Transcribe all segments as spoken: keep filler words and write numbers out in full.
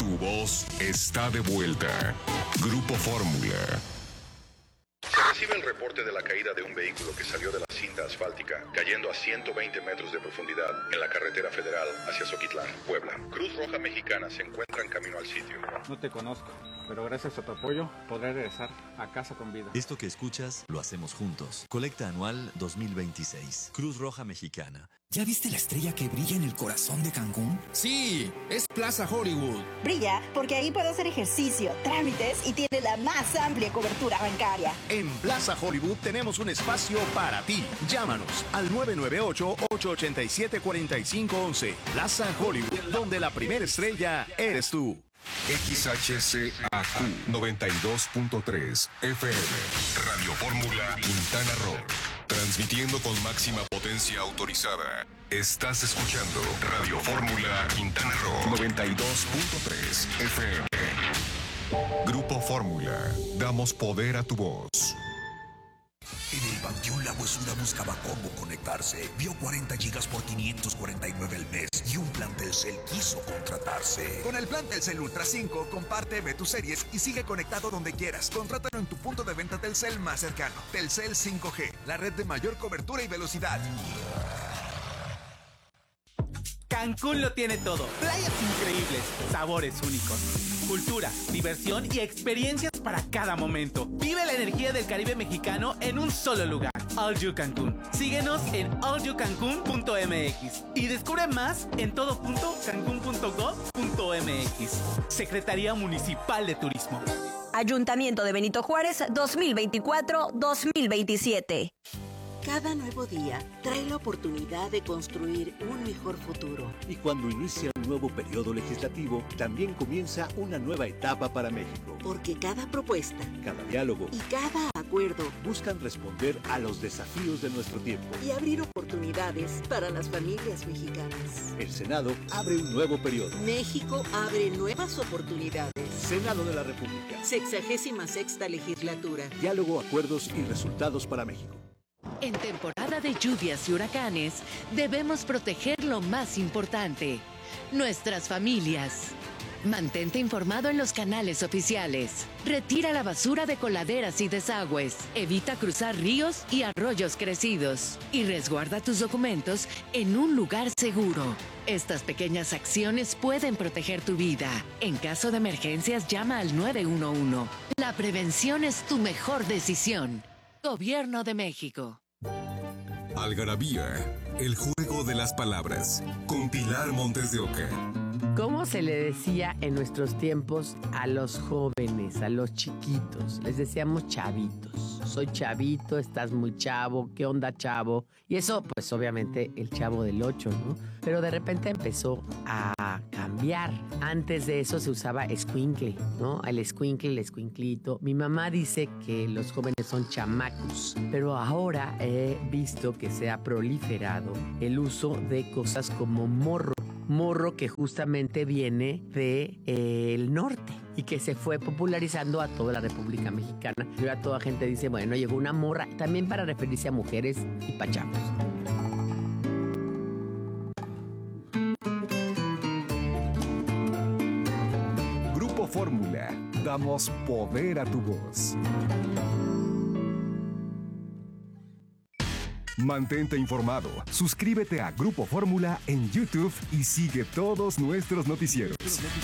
Tu voz está de vuelta. Grupo Fórmula. Se recibe el reporte de la caída de un vehículo que salió de la cinta asfáltica, cayendo a ciento veinte metros de profundidad en la carretera federal hacia Zoquitlán, Puebla. Cruz Roja Mexicana se encuentra en camino al sitio. No te conozco, pero gracias a tu apoyo podré regresar a casa con vida. Esto que escuchas lo hacemos juntos. Colecta anual dos mil veintiséis. Cruz Roja Mexicana. ¿Ya viste la estrella que brilla en el corazón de Cancún? Sí, es Plaza Hollywood. Brilla porque ahí puedo hacer ejercicio, trámites y tiene la más amplia cobertura bancaria. En Plaza Hollywood tenemos un espacio para ti. Llámanos al nueve nueve ocho, ocho ocho siete, cuatro cinco uno uno. Plaza Hollywood, donde la primera estrella eres tú. X H C A Q noventa y dos punto tres F M. Radio Fórmula Quintana Roo. Transmitiendo con máxima potencia autorizada. Estás escuchando Radio Fórmula Quintana Roo noventa y dos punto tres F M. Grupo Fórmula. Damos poder a tu voz. En el Panteón La Huesuda buscaba cómo conectarse. Vio cuarenta gigas por quinientos cuarenta y nueve al mes y un plan Telcel quiso contratarse. Con el plan Telcel Ultra cinco, comparte, ve tus series y sigue conectado donde quieras. Contrátalo en tu punto de venta Telcel más cercano. Telcel cinco G, la red de mayor cobertura y velocidad. Cancún lo tiene todo. Playas increíbles, sabores únicos, cultura, diversión y experiencias para cada momento. Vive la energía del Caribe mexicano en un solo lugar. All You Cancún. Síguenos en all you cancún punto m x y descubre más en todo punto cancún punto gov punto m x. Secretaría Municipal de Turismo. Ayuntamiento de Benito Juárez dos mil veinticuatro dos mil veintisiete. Cada nuevo día trae la oportunidad de construir un mejor futuro. Y cuando inicia un nuevo periodo legislativo, también comienza una nueva etapa para México. Porque cada propuesta, cada diálogo y cada acuerdo buscan responder a los desafíos de nuestro tiempo y abrir oportunidades para las familias mexicanas. El Senado abre un nuevo periodo. México abre nuevas oportunidades. Senado de la República. Sexagésima sexta legislatura. Diálogo, acuerdos y resultados para México. En temporada de lluvias y huracanes, debemos proteger lo más importante, nuestras familias. Mantente informado en los canales oficiales. Retira la basura de coladeras y desagües. Evita cruzar ríos y arroyos crecidos. Y resguarda tus documentos en un lugar seguro. Estas pequeñas acciones pueden proteger tu vida. En caso de emergencias, llama al nueve uno uno. La prevención es tu mejor decisión. Gobierno de México. Algarabía, el juego de las palabras, con Pilar Montes de Oca. ¿Cómo se le decía en nuestros tiempos a los jóvenes, a los chiquitos? Les decíamos chavitos. Soy chavito, estás muy chavo, ¿qué onda, chavo? Y eso, pues obviamente el Chavo del Ocho, ¿no? Pero de repente empezó a cambiar. Antes de eso se usaba escuincle, ¿no? El escuincle, el escuinclito. Mi mamá dice que los jóvenes son chamacos, pero ahora he visto que se ha proliferado el uso de cosas como morro. Morro que justamente viene de, eh, el norte y que se fue popularizando a toda la República Mexicana. Y ahora toda gente dice, bueno, llegó una morra, también para referirse a mujeres y pachamos. Grupo Fórmula, damos poder a tu voz. Mantente informado, suscríbete a Grupo Fórmula en YouTube y sigue todos nuestros noticieros.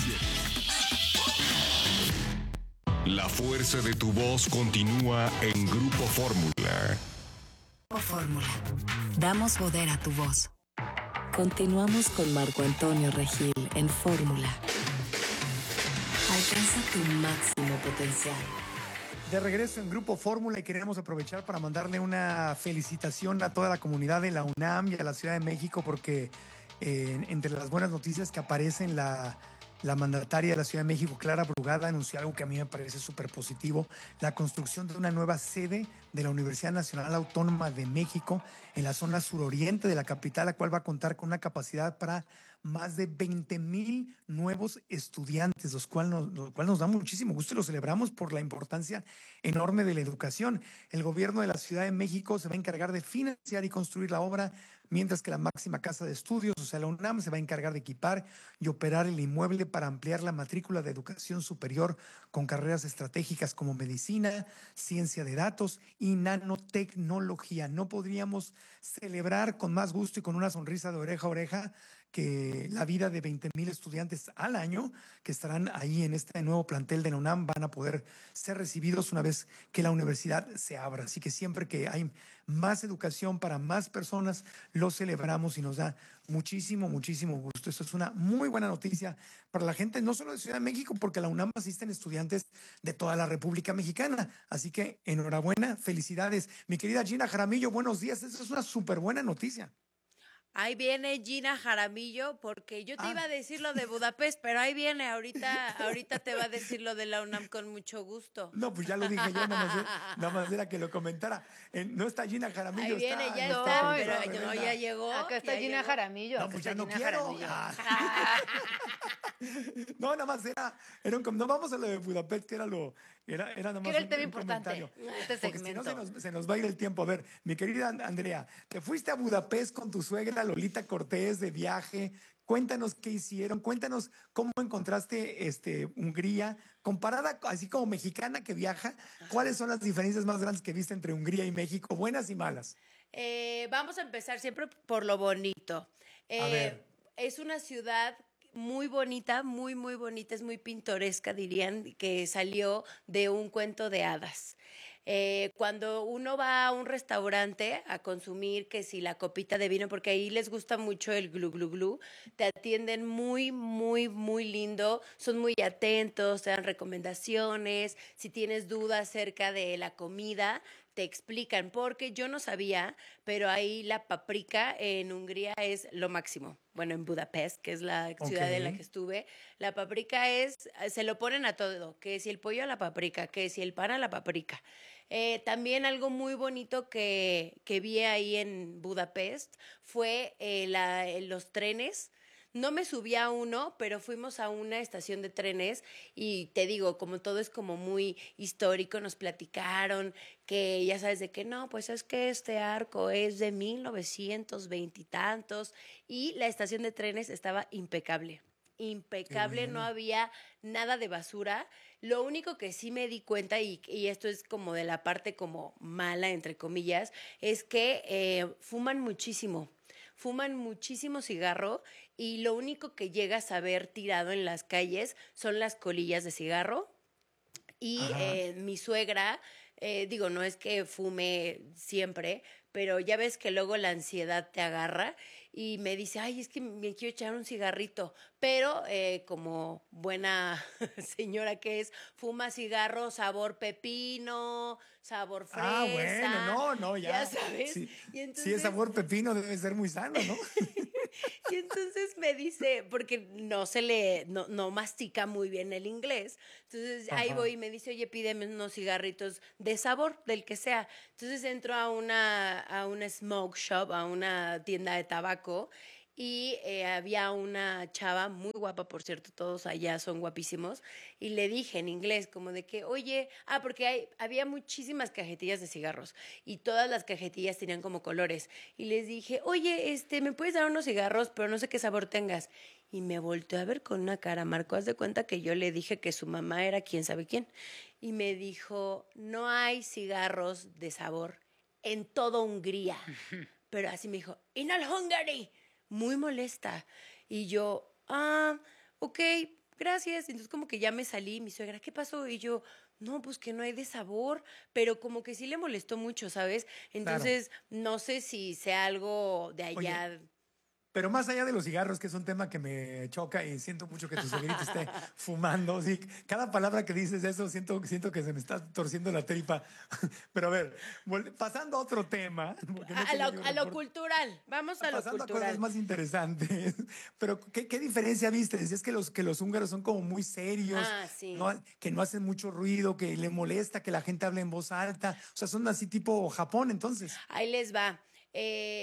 La fuerza de tu voz continúa en Grupo Fórmula. Grupo Fórmula, damos poder a tu voz. Continuamos con Marco Antonio Regil en Fórmula. Alcanza tu máximo potencial. De regreso en Grupo Fórmula y queremos aprovechar para mandarle una felicitación a toda la comunidad de la UNAM y a la Ciudad de México porque eh, entre las buenas noticias que aparecen la, la mandataria de la Ciudad de México, Clara Brugada, anunció algo que a mí me parece súper positivo, la construcción de una nueva sede de la Universidad Nacional Autónoma de México en la zona suroriente de la capital, la cual va a contar con una capacidad para más de veinte mil nuevos estudiantes, los cuales nos, lo cual nos da muchísimo gusto y lo celebramos por la importancia enorme de la educación. El gobierno de la Ciudad de México se va a encargar de financiar y construir la obra, mientras que la máxima casa de estudios, o sea, la UNAM, se va a encargar de equipar y operar el inmueble para ampliar la matrícula de educación superior con carreras estratégicas como medicina, ciencia de datos y nanotecnología. No podríamos celebrar con más gusto y con una sonrisa de oreja a oreja que la vida de veinte mil estudiantes al año que estarán ahí en este nuevo plantel de la UNAM van a poder ser recibidos una vez que la universidad se abra. Así que siempre que hay más educación para más personas, lo celebramos y nos da muchísimo, muchísimo gusto. Esto es una muy buena noticia para la gente, no solo de Ciudad de México, porque a la UNAM asisten estudiantes de toda la República Mexicana. Así que enhorabuena, felicidades. Mi querida Gina Jaramillo, buenos días. Esta es una súper buena noticia. Ahí viene Gina Jaramillo, porque yo te ah. iba a decir lo de Budapest, pero ahí viene, ahorita, ahorita te va a decir lo de la UNAM con mucho gusto. No, pues ya lo dije yo, nada más, era, nada más era que lo comentara. Eh, no está Gina Jaramillo. Ahí viene, está, ya no está, está, pero no, ya llegó. Acá está Gina llegó. Jaramillo. No, pues ya no Gina quiero. No, nada más era, era un, no vamos a lo de Budapest, que era lo, era, era nada más era el un, tema un importante, comentario. este segmento. Si no se nos, se nos va a ir el tiempo. A ver, mi querida Andrea, te fuiste a Budapest con tu suegra Lolita Cortés de viaje. Cuéntanos qué hicieron, cuéntanos cómo encontraste este, Hungría, comparada así como mexicana que viaja. ¿Cuáles son las diferencias más grandes que viste entre Hungría y México, buenas y malas? Eh, vamos a empezar siempre por lo bonito. Eh, a ver. Es una ciudad muy bonita, muy, muy bonita, es muy pintoresca, dirían, que salió de un cuento de hadas. Eh, cuando uno va a un restaurante a consumir, que si la copita de vino, porque ahí les gusta mucho el glu glu glu, te atienden muy, muy, muy lindo, son muy atentos, te dan recomendaciones, si tienes dudas acerca de la comida, te explican, porque yo no sabía, pero ahí la paprika en Hungría es lo máximo. Bueno, en Budapest, que es la ciudad okay. en la que estuve, la paprika es, se lo ponen a todo, que si el pollo a la paprika, que si el pan a la paprika. Eh, también algo muy bonito que, que vi ahí en Budapest fue eh, la, los trenes. No me subí a uno, pero fuimos a una estación de trenes y te digo, como todo es como muy histórico, nos platicaron que ya sabes de que no, pues es que este arco es de mil novecientos veinte y tantos y la estación de trenes estaba impecable. Impecable, no había nada de basura. Lo único que sí me di cuenta, y, y esto es como de la parte como mala, entre comillas, es que eh, fuman muchísimo. Fuman muchísimo cigarro y lo único que llegas a ver tirado en las calles son las colillas de cigarro. Y eh, mi suegra, eh, digo, no es que fume siempre, pero ya ves que luego la ansiedad te agarra y me dice, ay, es que me quiero echar un cigarrito. Pero eh, como buena señora que es, fuma cigarro sabor pepino, sabor fresa. Ah, bueno, no, no, ya. Ya sabes. Sí, y entonces, sí, es sabor pepino, debe ser muy sano, ¿no? Y entonces me dice, porque no se le, no, no mastica muy bien el inglés, entonces Ajá. ahí voy y me dice, oye, pídeme unos cigarritos de sabor, del que sea. Entonces entro a una, a una smoke shop, a una tienda de tabaco, y eh, había una chava muy guapa, por cierto, todos allá son guapísimos, y le dije en inglés como de que, oye, ah, porque hay, había muchísimas cajetillas de cigarros y todas las cajetillas tenían como colores, y les dije, oye, este, ¿me puedes dar unos cigarros, pero no sé qué sabor tengas? Y me volteó a ver con una cara, Marco, haz de cuenta que yo le dije que su mamá era quién sabe quién, y me dijo, no hay cigarros de sabor en toda Hungría, pero así me dijo, in all Hungary, muy molesta. Y yo, ah, ok, gracias. Entonces como que ya me salí, mi suegra, ¿qué pasó? Y yo, no, pues que no hay de sabor, pero como que sí le molestó mucho, ¿sabes? Entonces claro. no sé si sea algo de allá. Oye, pero más allá de los cigarros, que es un tema que me choca y siento mucho que tu suegrita esté fumando. Sí, cada palabra que dices eso, siento, siento que se me está torciendo la tripa. Pero a ver, pasando a otro tema. No a, lo, a lo cultural, vamos a lo pasando cultural. Pasando a cosas más interesantes. Pero, ¿qué, qué diferencia viste? Decías que los, que los húngaros son como muy serios, ah, sí. ¿no? Que no hacen mucho ruido, que le molesta que la gente hable en voz alta. O sea, son así tipo Japón, entonces. Ahí les va. Eh...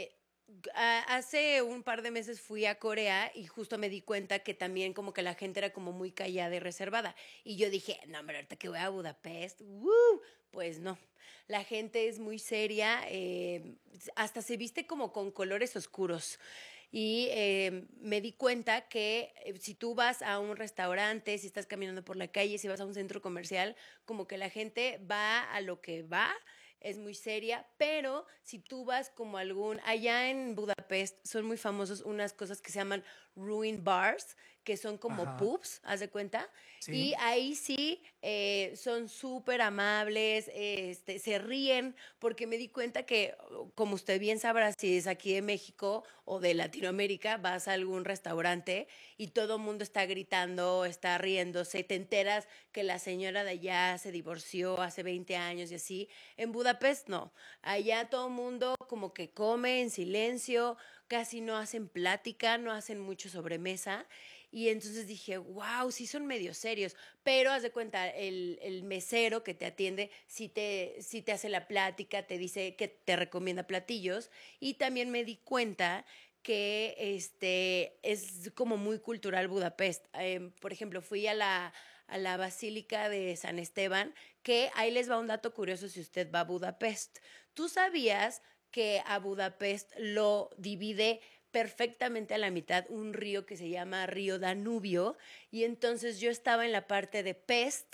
hace un par de meses fui a Corea y justo me di cuenta que también como que la gente era como muy callada y reservada. Y yo dije, no, hombre, ahorita que voy a Budapest, ¡woo! Pues no. La gente es muy seria, eh, hasta se viste como con colores oscuros. Y eh, me di cuenta que eh, si tú vas a un restaurante, si estás caminando por la calle, si vas a un centro comercial, como que la gente va a lo que va, es muy seria, pero si tú vas como algún, allá en Budapest son muy famosos unas cosas que se llaman ruin bars, que son como Ajá. pubs, ¿haz de cuenta? Sí. Y ahí sí eh, son súper amables, este, se ríen, porque me di cuenta que, como usted bien sabrá, si es aquí de México o de Latinoamérica, vas a algún restaurante y todo el mundo está gritando, está riéndose, te enteras que la señora de allá se divorció hace veinte años y así. En Budapest no, allá todo el mundo como que come en silencio, casi no hacen plática, no hacen mucho sobremesa. Y entonces dije, wow, sí son medio serios. Pero haz de cuenta, el, el mesero que te atiende, sí te, sí te hace la plática, te dice que te recomienda platillos. Y también me di cuenta que este, es como muy cultural Budapest. Eh, por ejemplo, fui a la, a la Basílica de San Esteban, que ahí les va un dato curioso si usted va a Budapest. ¿Tú sabías que a Budapest lo divide perfectamente a la mitad un río que se llama Río Danubio? Y entonces yo estaba en la parte de Pest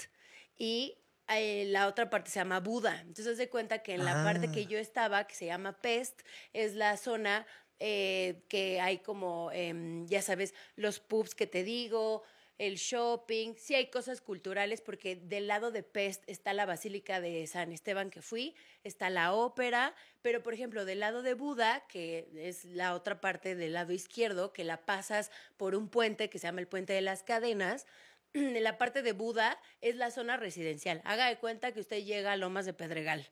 y eh, la otra parte se llama Buda. Entonces haz de cuenta que en la Ah. parte que yo estaba, que se llama Pest, es la zona eh, que hay como, em, ya sabes, los pubs que te digo, el shopping, sí hay cosas culturales porque del lado de Pest está la Basílica de San Esteban que fui, está la ópera, pero por ejemplo del lado de Buda, que es la otra parte del lado izquierdo, que la pasas por un puente que se llama el Puente de las Cadenas, en la parte de Buda es la zona residencial. Haga de cuenta que usted llega a Lomas de Pedregal.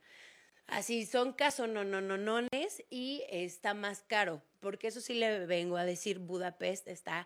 Así son casonononones y está más caro, porque eso sí le vengo a decir, Budapest está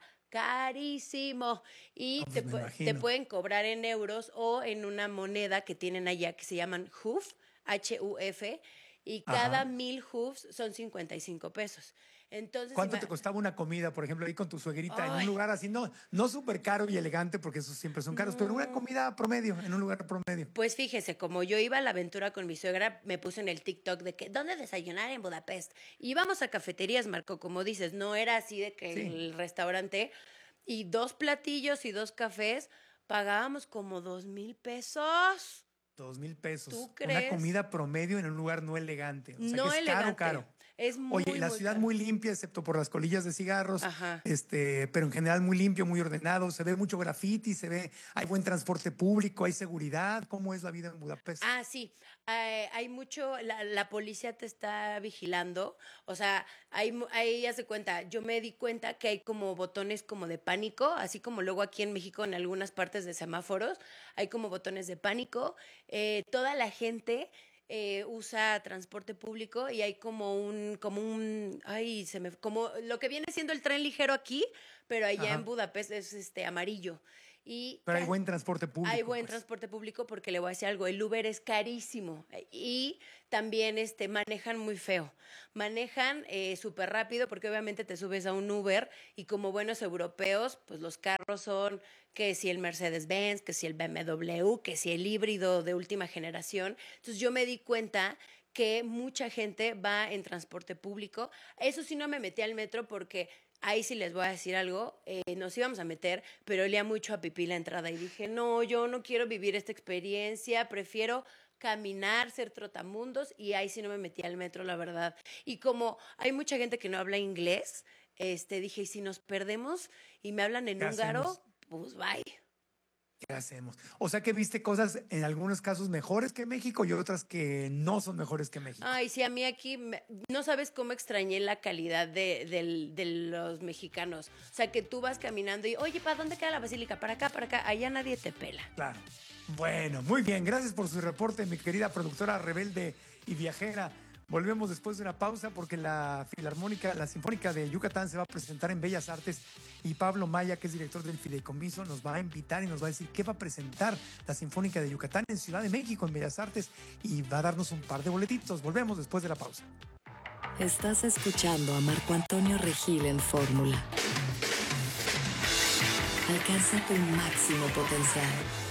carísimo y No, pues te, me pu- imagino. te pueden cobrar en euros o en una moneda que tienen allá que se llaman huf, H U F, y cada Ajá. mil hufs son cincuenta y cinco pesos. Entonces, ¿Cuánto ima- te costaba una comida, por ejemplo, ahí con tu suegrita en Ay. un lugar así, no, no súper caro y elegante, porque esos siempre son caros, pero una comida promedio, en un lugar promedio? Pues fíjese, como yo iba a la aventura con mi suegra, me puse en el TikTok de que, ¿dónde desayunar en Budapest? Íbamos a cafeterías, Marco, como dices, no era así de que Sí. el restaurante, y dos platillos y dos cafés, pagábamos como dos mil pesos. Dos mil pesos. ¿Tú Una crees? comida promedio en un lugar no elegante. O sea, No que es elegante. caro, caro. Es muy, Oye, la muy ciudad caro. muy limpia, excepto por las colillas de cigarros, Ajá. este, pero en general muy limpio, muy ordenado. Se ve mucho graffiti, se ve, hay buen transporte público, hay seguridad. ¿Cómo es la vida en Budapest? Ah, sí. Eh, hay mucho, la, la policía te está vigilando. O sea, hay, mu- ahí haz de cuenta, yo me di cuenta que hay como botones como de pánico, así como luego aquí en México en algunas partes de semáforos, hay como botones de pánico. Eh, toda la gente eh, usa transporte público y hay como un, como un, ay, se me, como lo que viene siendo el tren ligero aquí, pero allá Ajá. en Budapest es este amarillo. Y Pero hay ca- buen transporte público. hay buen pues. transporte público porque le voy a decir algo, el Uber es carísimo y también este, manejan muy feo. Manejan eh, súper rápido porque obviamente te subes a un Uber y como buenos europeos, pues los carros son que si el Mercedes-Benz, que si el B M W, que si el híbrido de última generación. Entonces yo me di cuenta que mucha gente va en transporte público. Eso sí no me metí al metro porque ahí sí les voy a decir algo, eh, nos íbamos a meter, pero olía mucho a pipí la entrada y dije, no, yo no quiero vivir esta experiencia, prefiero caminar, ser trotamundos y ahí sí no me metí al metro, la verdad. Y como hay mucha gente que no habla inglés, este, dije, y si nos perdemos y me hablan en ¿Qué húngaro, hacemos? pues bye. ¿Qué hacemos? O sea que viste cosas en algunos casos mejores que México y otras que no son mejores que México. Ay, sí, a mí aquí, me- no sabes cómo extrañé la calidad de, del- de los mexicanos. O sea, que tú vas caminando y, oye, ¿para dónde queda la basílica? Para acá, para acá. Allá nadie te pela. Claro. Bueno, muy bien. Gracias por su reporte, mi querida productora rebelde y viajera. Volvemos después de una pausa porque la Filarmónica, la Sinfónica de Yucatán se va a presentar en Bellas Artes y Pablo Maya, que es director del Fideicomiso, nos va a invitar y nos va a decir qué va a presentar la Sinfónica de Yucatán en Ciudad de México, en Bellas Artes, y va a darnos un par de boletitos. Volvemos después de la pausa. Estás escuchando a Marco Antonio Regil en Fórmula. Alcanza tu máximo potencial.